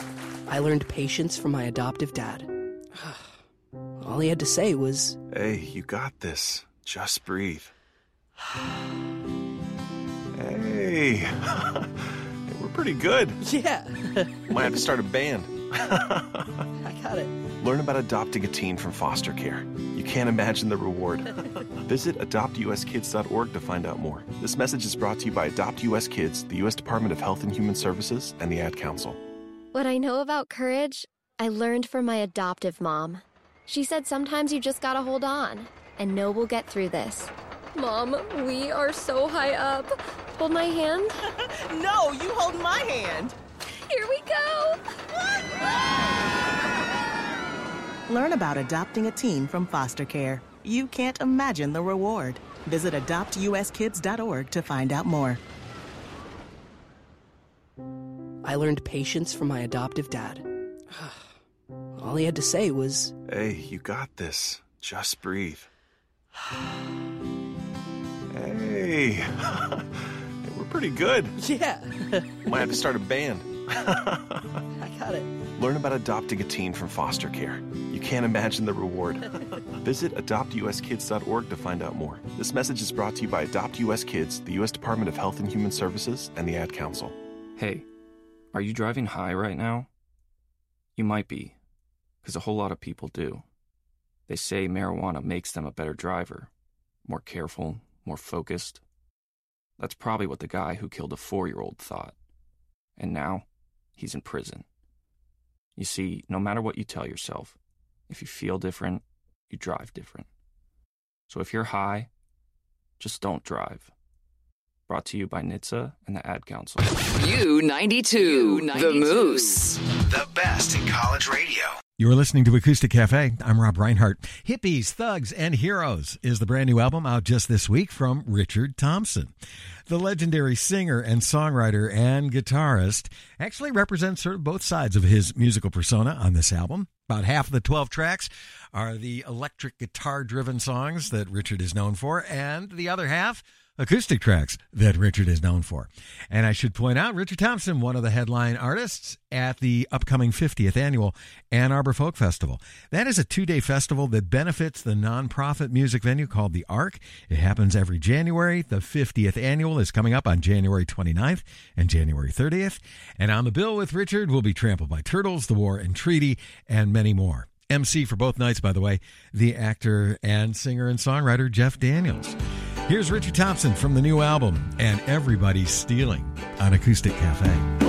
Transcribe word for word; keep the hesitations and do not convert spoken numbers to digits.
I learned patience from my adoptive dad. All he had to say was, "Hey, you got this. Just breathe." Hey, we're pretty good. yeah, Might have to start a band. I got it. Learn about adopting a teen from foster care. You can't imagine the reward. Visit adopt u s kids dot org to find out more. This message is brought to you by Adopt U S Kids, the U S Department of Health and Human Services, and the Ad Council. What I know about courage, I learned from my adoptive mom. She said sometimes you just gotta hold on and know we'll get through this. Mom, we are so high up. Hold my hand. No, you hold my hand. Here we go. Learn about adopting a teen from foster care. You can't imagine the reward. Visit adopt u s kids dot org to find out more. I learned patience from my adoptive dad. All he had to say was, "Hey, you got this. Just breathe." Hey, we're pretty good. yeah, Might have to start a band. I got it. Learn about adopting a teen from foster care. You can't imagine the reward. Visit adopt u s kids dot org to find out more. This message is brought to you by Adopt U S Kids, the U S Department of Health and Human Services, and the Ad Council. Hey, are you driving high right now? You might be, because a whole lot of people do. They say marijuana makes them a better driver, more careful, more focused. That's probably what the guy who killed a four-year-old thought. And now, he's in prison. You see, no matter what you tell yourself, if you feel different, you drive different. So if you're high, just don't drive. Brought to you by N H T S A and the Ad Council. U ninety-two, The Moose. The best in college radio. You're listening to Acoustic Cafe. I'm Rob Reinhart. Hippies, Thugs, and Heroes is the brand new album out just this week from Richard Thompson. The legendary singer and songwriter and guitarist actually represents sort of both sides of his musical persona on this album. About half of the twelve tracks are the electric guitar-driven songs that Richard is known for, and the other half, acoustic tracks that Richard is known for. And I should point out, Richard Thompson, one of the headline artists at the upcoming fiftieth Annual Ann Arbor Folk Festival. That is a two-day festival that benefits the nonprofit music venue called The Ark. It happens every January. The fiftieth Annual is coming up on January twenty-ninth and January thirtieth. And on the bill with Richard will be Trampled by Turtles, The War and Treaty, and many more. M C for both nights, by the way, the actor and singer and songwriter Jeff Daniels. Here's Richard Thompson from the new album, And Everybody's Stealing, on Acoustic Cafe.